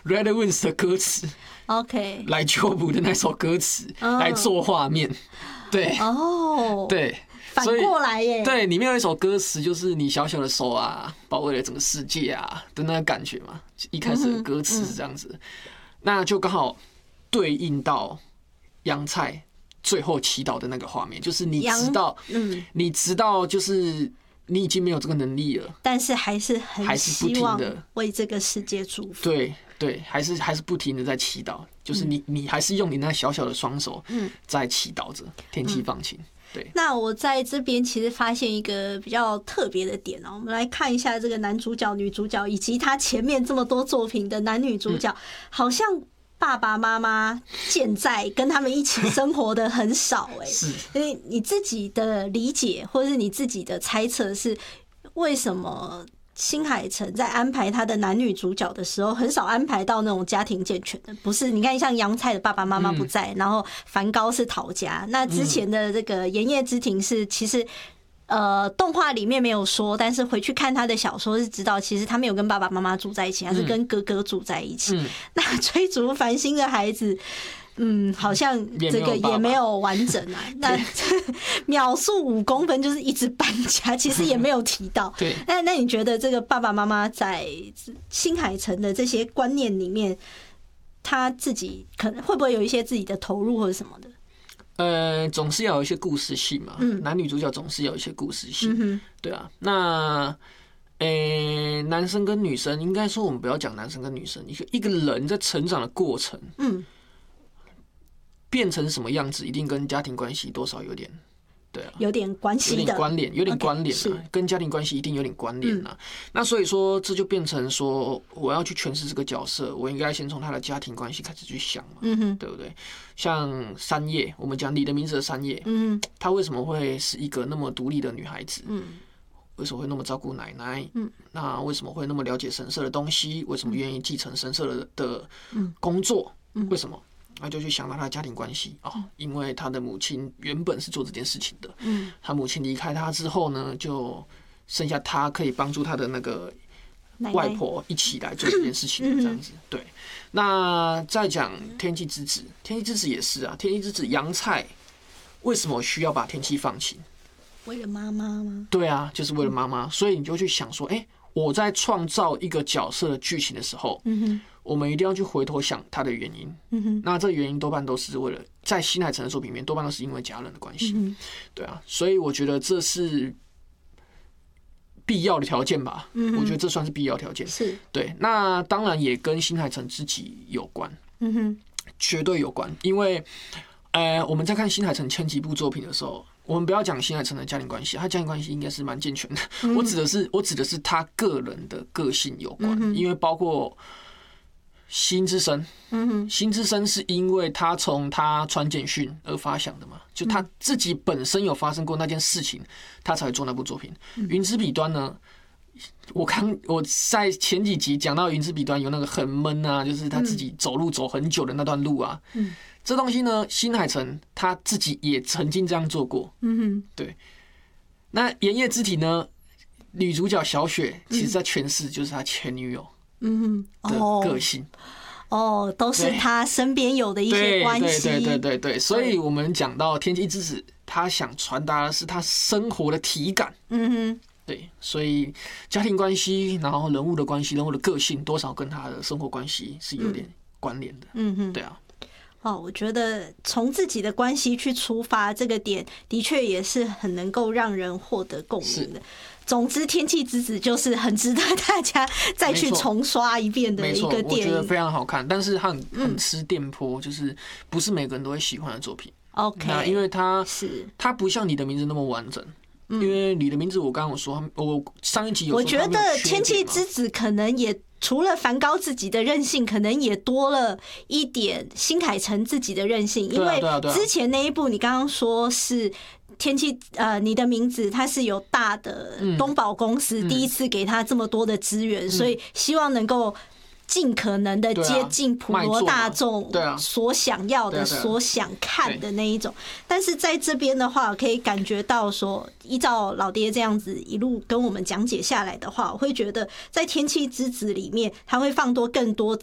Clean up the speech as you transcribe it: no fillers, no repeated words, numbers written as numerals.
Red Wings 的歌词 ，OK， 来修补的那首歌词来做画面，对，对。 反过来耶， 对，里面有一首歌词，就是你小小的手啊，保卫了整个世界啊的那个感觉嘛。一开始的歌词是这样子，那就刚好对应到杨菜最后祈祷的那个画面，就是你知道，你知道，就是你已经没有这个能力了， 但是还是很希望为这个世界祝福。 对，还是不停的在祈祷，就是你还是用你那小小的双手，在祈祷着天气放晴。对， 那我在这边其实发现一个比较特别的点我们来看一下这个男主角、女主角以及他前面这么多作品的男女主角，好像爸爸妈妈健在，跟他们一起生活的很少是，因为你自己的理解或者是你自己的猜测是为什么？新海诚在安排他的男女主角的时候，很少安排到那种家庭健全的，不是？你看，像杨菜的爸爸妈妈不在，然后梵高是逃家。那之前的这个《盐业之庭》是其实动画里面没有说，但是回去看他的小说是知道，其实他没有跟爸爸妈妈住在一起，他是跟哥哥住在一起。那追逐繁星的孩子。好像这个也没有完整啊。那秒速5公分就是一直搬家，其实也没有提到。 对。 那你觉得这个爸爸妈妈在新海诚的这些观念里面，他自己可能会不会有一些自己的投入或者什么的？ 总是要有一些故事性嘛。男女主角总是要有一些故事性。对啊。那男生跟女生，应该说我们不要讲男生跟女生，一个人在成长的过程，变成什么样子，一定跟家庭关系多少有点，对啊，有点关系的，有点关联，有点关联啊，跟家庭关系一定有点关联啊。那所以说，这就变成说，我要去诠释这个角色，我应该先从他的家庭关系开始去想嘛，对不对？像山叶，我们讲你的名字的山叶，她为什么会是一个那么独立的女孩子？为什么会那么照顾奶奶？那为什么会那么了解神社的东西？为什么愿意继承神社的工作？为什么？他就去想到他的家庭关系因为他的母亲原本是做这件事情的，他母亲离开他之后呢，就剩下他可以帮助他的那个外婆一起来做这件事情，这样子。对，那再讲天气之子，天气之子也是啊，天气之子杨菜为什么需要把天气放晴？ 为了妈妈吗？ 对啊，就是为了妈妈，所以你就去想说，我在创造一个角色的剧情的时候，我们一定要去回头想他的原因。那这原因多半都是为了在新海诚的作品里面，多半都是因为家人的关系。对啊，所以我觉得这是必要的条件吧。我觉得这算是必要条件。是，对。那当然也跟新海诚自己有关。绝对有关，因为我们在看新海诚前几部作品的时候。我们不要讲新海诚的家庭关系，他家庭关系应该是蛮健全的。我指的是他个人的个性有关，因为包括心之声，心之声是因为他从他传简讯而发想的嘛，就他自己本身有发生过那件事情，他才会做那部作品。云之彼端呢？我在前几集讲到云之彼端有那个很闷啊，就是他自己走路走很久的那段路啊。这东西呢，新海诚他自己也曾经这样做过。对。那《盐业之体》呢，女主角小雪其实在诠释就是他前女友的个性。 都是他身边有的一些关系。 对。所以我们讲到《天气之子》，他想传达的是他生活的体感。对，所以家庭关系，然后人物的关系，人物的个性，多少跟他的生活关系是有点关联的。对啊。 我觉得从自己的关系去出发，这个点的确也是很能够让人获得共鸣的。总之，《天气之子》就是很值得大家再去重刷一遍的一个电影， 我觉得非常好看，但是它很吃电波，就是不是每个人都会喜欢的作品。 OK， 那因为它不像你的名字那么完整。因为你的名字，我刚刚说，我上一集有说， 我觉得《天气之子》可能也除了梵高自己的任性，可能也多了一点新海诚自己的任性，因为之前那一部你刚刚说是天气你的名字，它是有大的东宝公司第一次给他这么多的资源，所以希望能够尽可能的接近普罗大众所想要的、所想看的那一种。但是在这边的话，可以感觉到说，依照老爹这样子一路跟我们讲解下来的话，我会觉得在《天气之子》里面，他会放多更多